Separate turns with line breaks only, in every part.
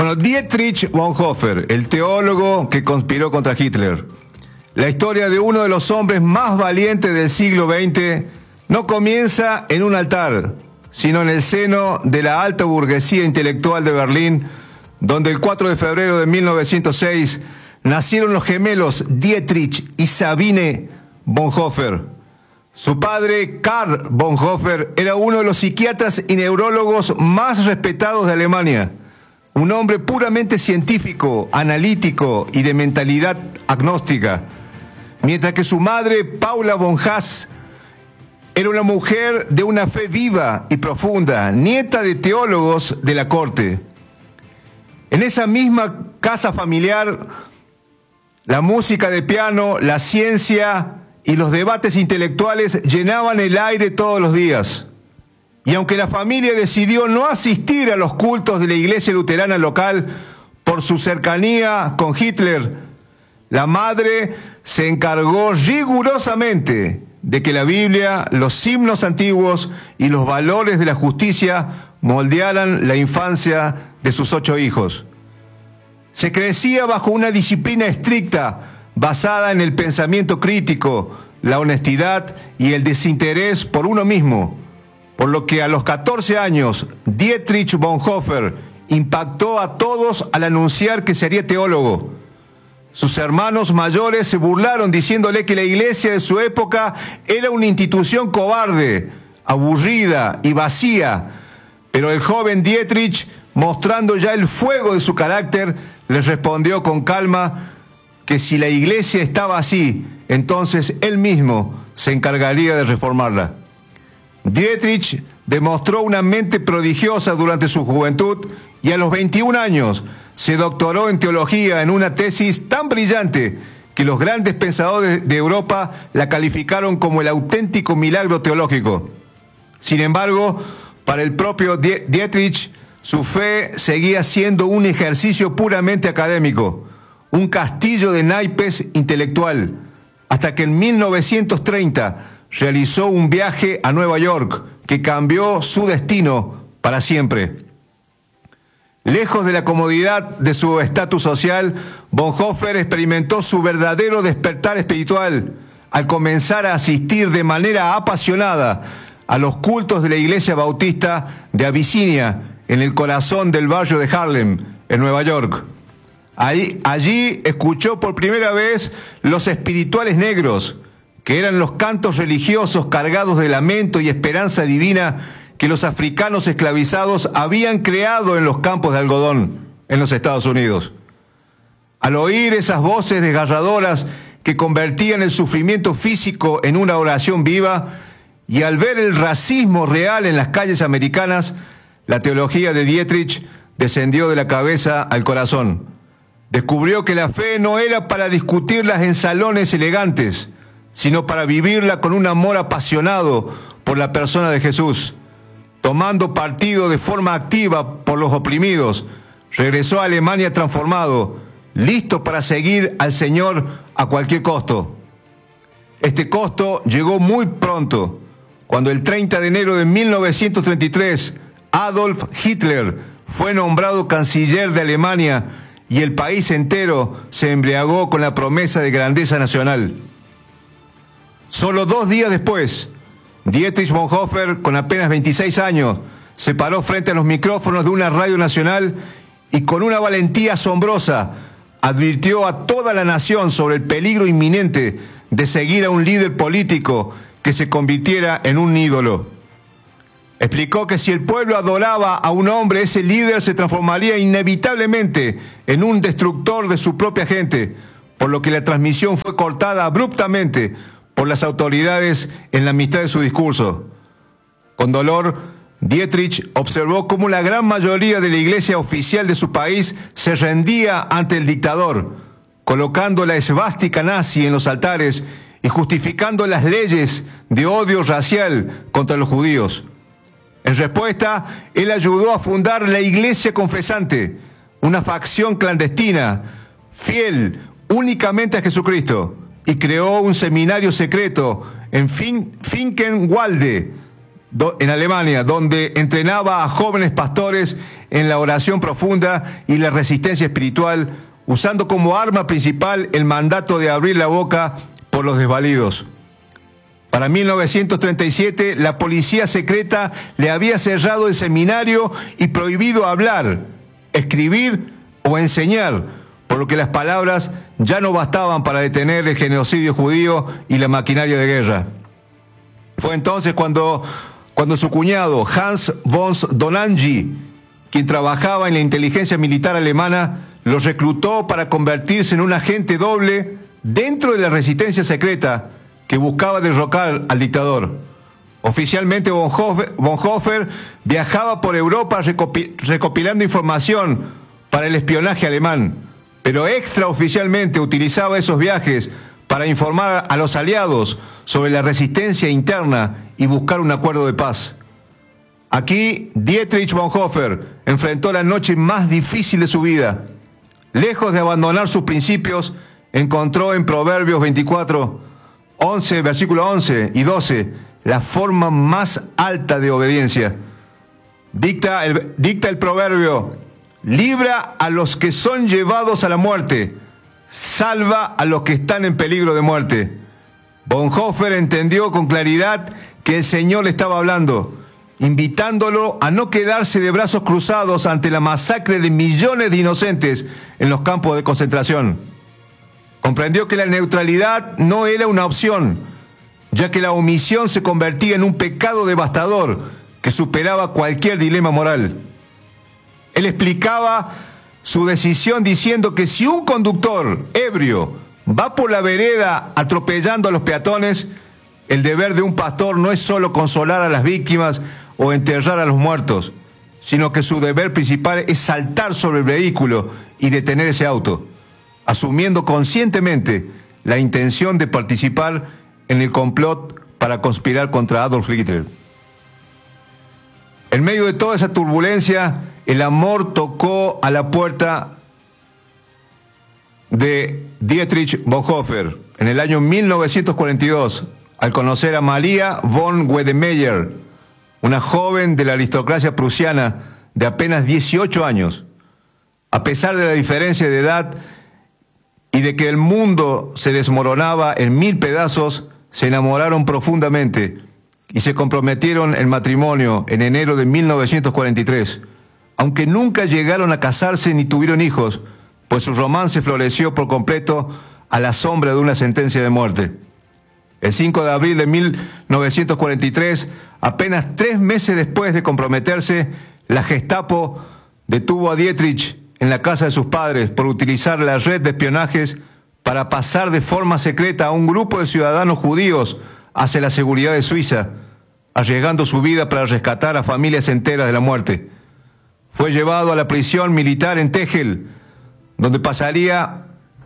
Bueno, Dietrich Bonhoeffer, el teólogo que conspiró contra Hitler. La historia de uno de los hombres más valientes del siglo XX no comienza en un altar, sino en el seno de la alta burguesía intelectual de Berlín, donde el 4 de febrero de 1906 nacieron los gemelos Dietrich y Sabine Bonhoeffer. Su padre, Karl Bonhoeffer, era uno de los psiquiatras y neurólogos más respetados de Alemania, un hombre puramente científico, analítico y de mentalidad agnóstica, mientras que su madre, Paula von Haas, era una mujer de una fe viva y profunda, nieta de teólogos de la corte. En esa misma casa familiar, la música de piano, la ciencia y los debates intelectuales llenaban el aire todos los días. Y aunque la familia decidió no asistir a los cultos de la iglesia luterana local por su cercanía con Hitler, la madre se encargó rigurosamente de que la Biblia, los himnos antiguos y los valores de la justicia moldearan la infancia de sus 8 hijos. Se crecía bajo una disciplina estricta basada en el pensamiento crítico, la honestidad y el desinterés por uno mismo, por lo que a los 14 años Dietrich Bonhoeffer impactó a todos al anunciar que sería teólogo. Sus hermanos mayores se burlaron diciéndole que la iglesia de su época era una institución cobarde, aburrida y vacía, pero el joven Dietrich, mostrando ya el fuego de su carácter, les respondió con calma que si la iglesia estaba así, entonces él mismo se encargaría de reformarla. Dietrich demostró una mente prodigiosa durante su juventud y a los 21 años se doctoró en teología en una tesis tan brillante que los grandes pensadores de Europa la calificaron como el auténtico milagro teológico. Sin embargo, para el propio Dietrich, su fe seguía siendo un ejercicio puramente académico, un castillo de naipes intelectual, hasta que en 1930 realizó un viaje a Nueva York que cambió su destino para siempre. Lejos de la comodidad de su estatus social, Bonhoeffer experimentó su verdadero despertar espiritual al comenzar a asistir de manera apasionada a los cultos de la Iglesia Bautista de Abisinia, en el corazón del barrio de Harlem, en Nueva York. Allí escuchó por primera vez los espirituales negros, que eran los cantos religiosos cargados de lamento y esperanza divina que los africanos esclavizados habían creado en los campos de algodón en los Estados Unidos. Al oír esas voces desgarradoras que convertían el sufrimiento físico en una oración viva, y al ver el racismo real en las calles americanas, la teología de Dietrich descendió de la cabeza al corazón. Descubrió que la fe no era para discutirlas en salones elegantes, sino para vivirla con un amor apasionado por la persona de Jesús. Tomando partido de forma activa por los oprimidos, regresó a Alemania transformado, listo para seguir al Señor a cualquier costo. Este costo llegó muy pronto, cuando el 30 de enero de 1933, Adolf Hitler fue nombrado canciller de Alemania y el país entero se embriagó con la promesa de grandeza nacional. Solo 2 días después, Dietrich Bonhoeffer, con apenas 26 años, se paró frente a los micrófonos de una radio nacional y con una valentía asombrosa advirtió a toda la nación sobre el peligro inminente de seguir a un líder político que se convirtiera en un ídolo. Explicó que si el pueblo adoraba a un hombre, ese líder se transformaría inevitablemente en un destructor de su propia gente, por lo que la transmisión fue cortada abruptamente por las autoridades en la mitad de su discurso. Con dolor, Dietrich observó cómo la gran mayoría de la iglesia oficial de su país se rendía ante el dictador, colocando la esvástica nazi en los altares y justificando las leyes de odio racial contra los judíos. En respuesta, él ayudó a fundar la Iglesia Confesante, una facción clandestina, fiel únicamente a Jesucristo, y creó un seminario secreto en Finkenwalde, en Alemania, donde entrenaba a jóvenes pastores en la oración profunda y la resistencia espiritual, usando como arma principal el mandato de abrir la boca por los desvalidos. Para 1937, la policía secreta le había cerrado el seminario y prohibido hablar, escribir o enseñar, por lo que las palabras ya no bastaban para detener el genocidio judío y la maquinaria de guerra. Fue entonces cuando su cuñado, Hans von Donangy, quien trabajaba en la inteligencia militar alemana, lo reclutó para convertirse en un agente doble dentro de la resistencia secreta que buscaba derrocar al dictador. Oficialmente, Bonhoeffer viajaba por Europa recopilando información para el espionaje alemán, pero extraoficialmente utilizaba esos viajes para informar a los aliados sobre la resistencia interna y buscar un acuerdo de paz. Aquí, Dietrich Bonhoeffer enfrentó la noche más difícil de su vida. Lejos de abandonar sus principios, encontró en Proverbios 24, 11, versículo 11 y 12, la forma más alta de obediencia. Dicta el proverbio: libra a los que son llevados a la muerte, salva a los que están en peligro de muerte. Bonhoeffer entendió con claridad que el Señor le estaba hablando, invitándolo a no quedarse de brazos cruzados ante la masacre de millones de inocentes en los campos de concentración. Comprendió que la neutralidad no era una opción, ya que la omisión se convertía en un pecado devastador que superaba cualquier dilema moral. Él explicaba su decisión diciendo que si un conductor ebrio va por la vereda atropellando a los peatones, el deber de un pastor no es solo consolar a las víctimas o enterrar a los muertos, sino que su deber principal es saltar sobre el vehículo y detener ese auto, asumiendo conscientemente la intención de participar en el complot para conspirar contra Adolf Hitler. En medio de toda esa turbulencia, el amor tocó a la puerta de Dietrich Bonhoeffer en el año 1942, al conocer a Maria von Wedemeyer, una joven de la aristocracia prusiana de apenas 18 años. A pesar de la diferencia de edad y de que el mundo se desmoronaba en mil pedazos, se enamoraron profundamente y se comprometieron en matrimonio en enero de 1943, aunque nunca llegaron a casarse ni tuvieron hijos, pues su romance floreció por completo a la sombra de una sentencia de muerte. El 5 de abril de 1943, apenas 3 meses después de comprometerse, la Gestapo detuvo a Dietrich en la casa de sus padres por utilizar la red de espionajes para pasar de forma secreta a un grupo de ciudadanos judíos hacia la seguridad de Suiza, arriesgando su vida para rescatar a familias enteras de la muerte. Fue llevado a la prisión militar en Tegel, donde pasaría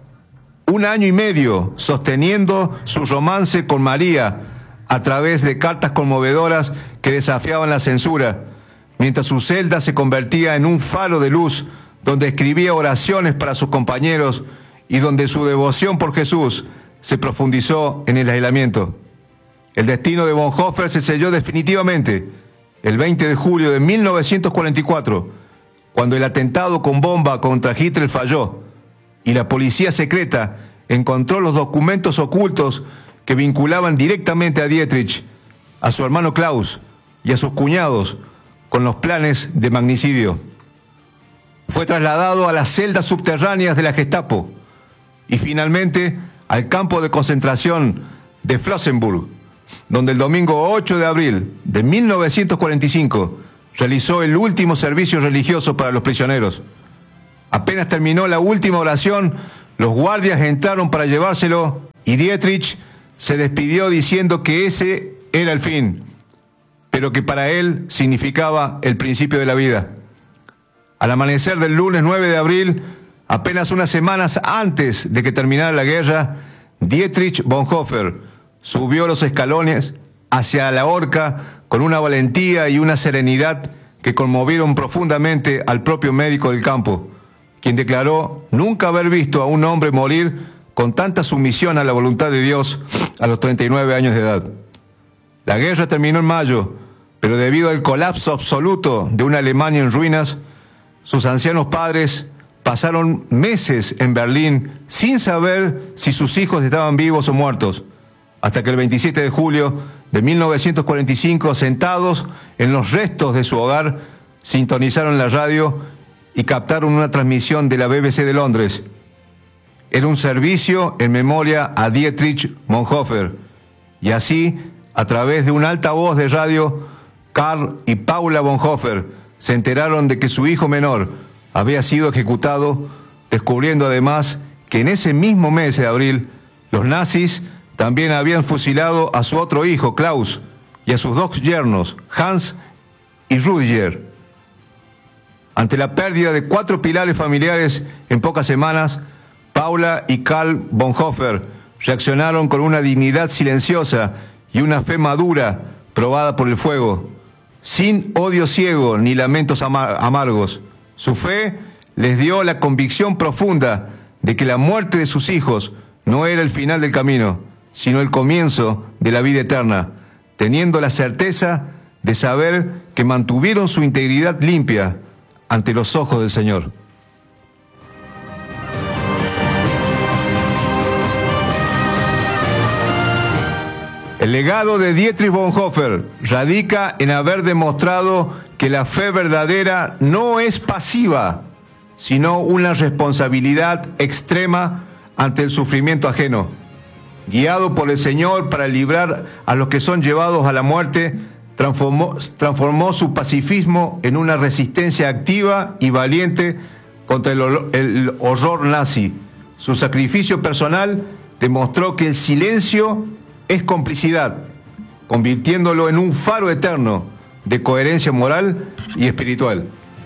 1 año y medio sosteniendo su romance con María a través de cartas conmovedoras que desafiaban la censura, mientras su celda se convertía en un faro de luz donde escribía oraciones para sus compañeros y donde su devoción por Jesús se profundizó en el aislamiento. El destino de Bonhoeffer se selló definitivamente el 20 de julio de 1944, cuando el atentado con bomba contra Hitler falló y la policía secreta encontró los documentos ocultos que vinculaban directamente a Dietrich, a su hermano Klaus y a sus cuñados con los planes de magnicidio. Fue trasladado a las celdas subterráneas de la Gestapo y finalmente al campo de concentración de Flossenbürg, donde el domingo 8 de abril de 1945 realizó el último servicio religioso para los prisioneros. Apenas terminó la última oración, los guardias entraron para llevárselo y Dietrich se despidió diciendo que ese era el fin, pero que para él significaba el principio de la vida. Al amanecer del lunes 9 de abril, apenas unas semanas antes de que terminara la guerra, Dietrich Bonhoeffer subió los escalones hacia la horca con una valentía y una serenidad que conmovieron profundamente al propio médico del campo, quien declaró nunca haber visto a un hombre morir con tanta sumisión a la voluntad de Dios a los 39 años de edad. La guerra terminó en mayo, Pero debido al colapso absoluto de una Alemania en ruinas, sus ancianos padres pasaron meses en Berlín sin saber si sus hijos estaban vivos o muertos, hasta que el 27 de julio de 1945, sentados en los restos de su hogar, sintonizaron la radio y captaron una transmisión de la BBC de Londres. Era un servicio en memoria a Dietrich Bonhoeffer, y así, a través de un altavoz de radio, Karl y Paula Bonhoeffer se enteraron de que su hijo menor había sido ejecutado, descubriendo además que en ese mismo mes de abril los nazis también habían fusilado a su otro hijo, Klaus, y a sus dos yernos, Hans y Rüdiger. Ante la pérdida de 4 pilares familiares en pocas semanas, Paula y Karl Bonhoeffer reaccionaron con una dignidad silenciosa y una fe madura probada por el fuego, sin odio ciego ni lamentos amargos. Su fe les dio la convicción profunda de que la muerte de sus hijos no era el final del camino, sino el comienzo de la vida eterna, teniendo la certeza de saber que mantuvieron su integridad limpia ante los ojos del Señor. El legado de Dietrich Bonhoeffer radica en haber demostrado que la fe verdadera no es pasiva, sino una responsabilidad extrema ante el sufrimiento ajeno. Guiado por el Señor para librar a los que son llevados a la muerte, transformó su pacifismo en una resistencia activa y valiente contra el horror nazi. Su sacrificio personal demostró que el silencio es complicidad, convirtiéndolo en un faro eterno de coherencia moral y espiritual.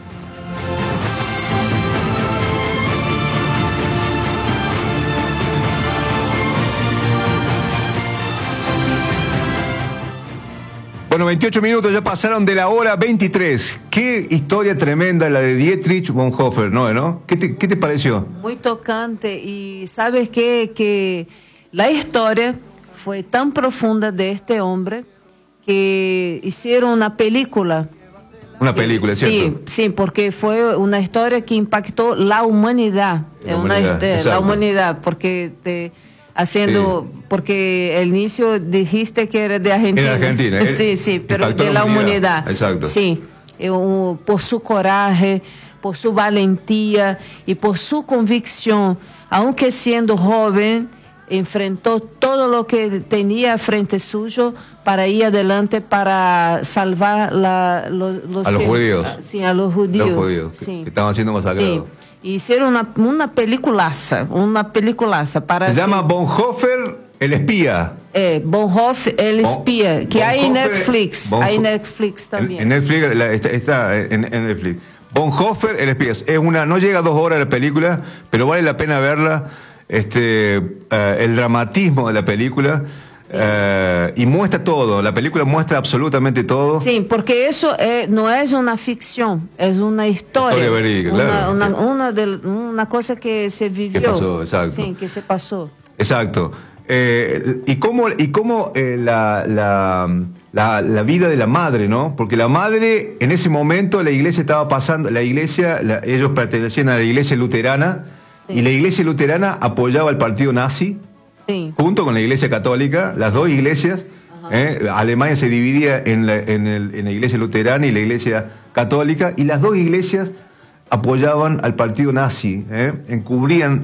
Bueno, 28 minutos ya pasaron de la hora 23. Qué historia tremenda la de Dietrich Bonhoeffer, ¿no? ¿Qué te pareció?
Muy tocante. Y sabes que la historia fue tan profunda de este hombre que hicieron una película.
Una película, ¿cierto?
Sí, porque fue una historia que impactó la humanidad. La humanidad, porque porque al inicio dijiste que era de Argentina.
Era Argentina.
Sí, pero de la humanidad.
Exacto.
Sí, por su coraje, por su valentía y por su convicción, aunque siendo joven, enfrentó todo lo que tenía frente suyo para ir adelante, para salvar a los judíos. Sí, a los judíos.
Los judíos
sí.
que estaban siendo masacrados.
Sí. Hicieron una peliculaza para...
Se llama Bonhoeffer, el espía.
Bonhoeffer, el espía, que hay en Netflix. Hay en Netflix también.
En Netflix, está en Netflix. Bonhoeffer, el espía. No llega a 2 horas la película, pero vale la pena verla. El dramatismo de la película. Sí. Y muestra todo, la película muestra absolutamente todo.
Sí, porque eso no es una ficción, es una historia
verídica, claro.
Una cosa que se vivió.
Que pasó, exacto.
Sí, que se pasó. Exacto.
Y cómo la vida de la madre, ¿no? Porque la madre, en ese momento, la iglesia estaba pasando, ellos pertenecían a la iglesia luterana, sí. Y la iglesia luterana apoyaba al partido nazi. Sí. Junto con la Iglesia Católica, las dos iglesias. Alemania se dividía en la Iglesia Luterana y la Iglesia Católica, y las dos iglesias apoyaban al partido nazi, encubrían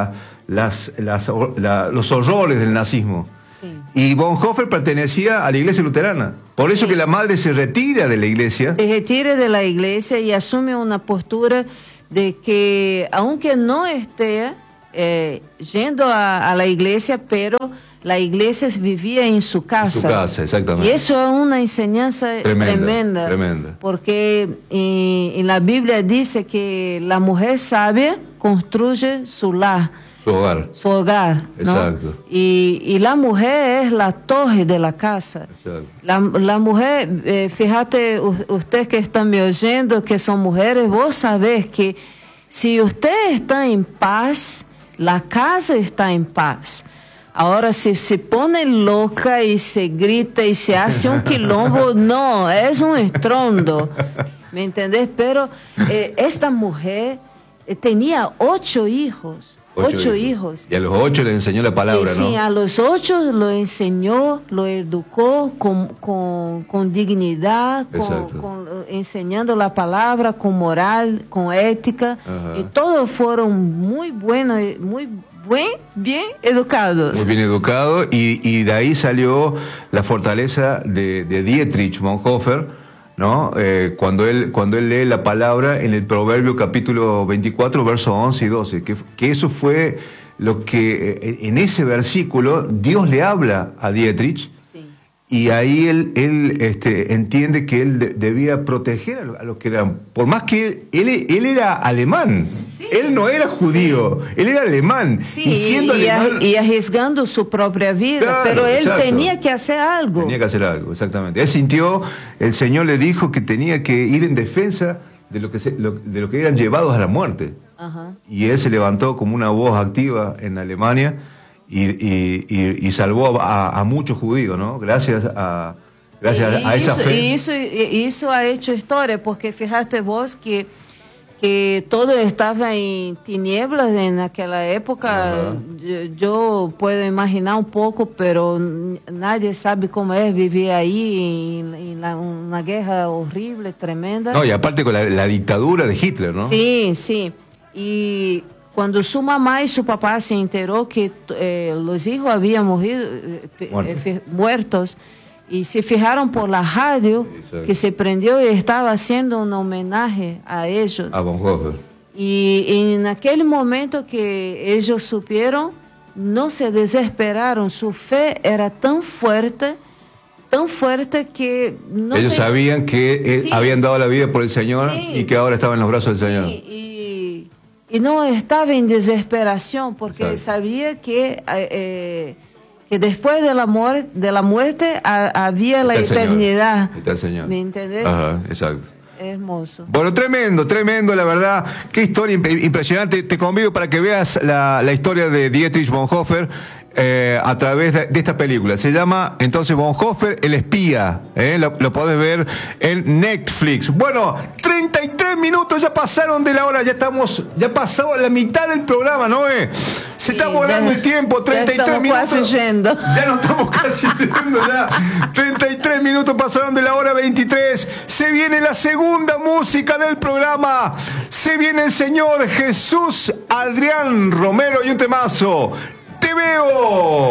los horrores del nazismo. Sí. Y Bonhoeffer pertenecía a la Iglesia Luterana. Por eso que la madre se retira de la iglesia. Se retira de la iglesia y asume una postura de que, aunque no esté yendo a la iglesia, pero la iglesia vivía en su casa. En su casa, exactamente. Y eso es una enseñanza tremenda. Porque en la Biblia dice que la mujer sabia construye su lar. Su hogar, ¿no? Exacto. Y la mujer es la torre de la casa. Exacto. La mujer, fíjate, ustedes que están me oyendo, que son mujeres, vos sabés que si usted está en paz, la casa está en paz.
Ahora, si se pone loca y se grita y se hace un quilombo, no, es un estrondo, ¿me entendés? Pero esta mujer tenía 8 hijos. 8 hijos.
Y a los 8 le enseñó la palabra, ¿no?
Sí, a los 8 lo enseñó, lo educó con dignidad, enseñando la palabra, con moral, con ética. Ajá. Y todos fueron muy buenos, bien educados.
Muy bien educados, y de ahí salió la fortaleza de Dietrich Bonhoeffer, ¿no? Cuando él lee la palabra en el Proverbio capítulo 24, versos 11 y 12, que eso fue lo que en ese versículo Dios le habla a Dietrich, sí. Y ahí él entiende que él debía proteger a los que eran, por más que él era alemán, sí. Él no era judío, sí. Él era alemán,
sí, y siendo alemán, y arriesgando su propia vida, claro, pero él tenía que hacer algo.
Tenía que hacer algo, exactamente. Él sintió, el Señor le dijo que tenía que ir en defensa de lo que eran llevados a la muerte. Ajá. Y él se levantó como una voz activa en Alemania y salvó a muchos judíos, ¿no? Gracias a esa fe.
Y eso ha hecho historia, porque fíjate vos que todo estaba en tinieblas en aquella época. Yo puedo imaginar un poco, pero nadie sabe cómo es vivir ahí en una guerra horrible, tremenda.
No, y aparte con la dictadura de Hitler, ¿no?
Sí, sí. Y cuando su mamá y su papá se enteró que los hijos habían muertos, y se fijaron por la radio, exacto, que se prendió y estaba haciendo un homenaje a ellos.
A Bonhoeffer.
Y en aquel momento que ellos supieron, no se desesperaron. Su fe era tan fuerte que... No
ellos sabían que sí, habían dado la vida por el Señor, sí, y que ahora estaban en los brazos del Señor.
Sí, y no estaba en desesperación, porque exacto, sabía que después de la muerte había la eternidad.
Está el Señor.
¿Me entendés?
Ajá, exacto.
Hermoso.
Bueno, tremendo, la verdad. Qué historia impresionante. Te convido para que veas la historia de Dietrich Bonhoeffer a través de esta película. Se llama entonces Bonhoeffer, el espía. Lo podés ver en Netflix. Bueno, 33 minutos ya pasaron de la hora. Ya pasó la mitad del programa, ¿no? Se está volando el tiempo, 33 minutos.
Casi yendo.
Ya no estamos casi yendo, ya. 33 minutos pasaron de la hora 23. Se viene la segunda música del programa. Se viene el señor Jesús Adrián Romero y un temazo. ¡Te veo!